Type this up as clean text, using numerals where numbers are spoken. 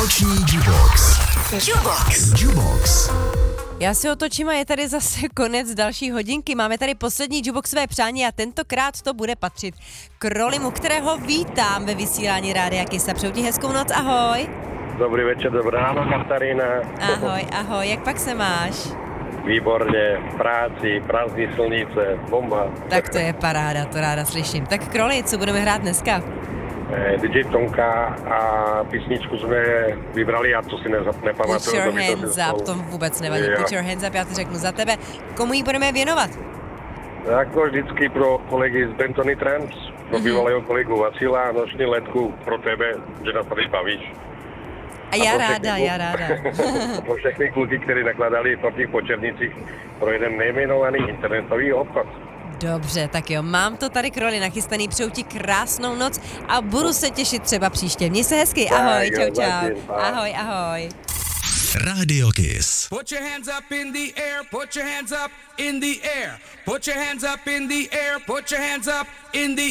Noční Jukebox. Jukebox. Já si otočím a je tady zase konec další hodinky. Máme tady poslední jukeboxové přání a tentokrát to bude patřit Krolimu, kterého vítám ve vysílání Rádia Kiss. Přeju ti hezkou noc, ahoj. Dobrý večer, dobré ráno, Katarína. Ahoj, jak pak se máš? Výborně, v práci, prázdní silnice, bomba. Tak to je paráda, to ráda slyším. Tak Kroli, co budeme hrát dneska? DJ Tonka a písničku jsme vybrali a to si nepamatuju. Put your hands up, to vůbec nevadí. Put your hands up, já to řeknu za tebe. Komu ji budeme věnovat? Jako vždycky pro kolegy z Bentony Trends, pro bývalého kolegu Vacila a noční letku pro tebe, že nás tady bavíš. A já ráda. Pro všechny kluky, kteří nakladali v těch Počernicích pro jeden nejmenovaný internetový obchod. Dobře, tak jo, mám to tady Kroli nachystaný, přeju ti krásnou noc a budu se těšit třeba příště. Měj se hezky, ahoj, čau. Ahoj. Radio Kiss. Put your hands up in the air, put your hands up in the air. Put your hands up in the air, put your hands up in the